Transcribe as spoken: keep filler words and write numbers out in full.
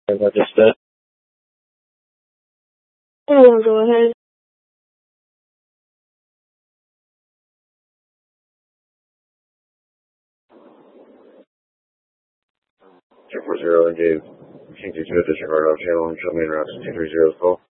And I just uh, Oh, go ahead. two four zero and gave King two two at disregard off channel and show me in route two three zero's call.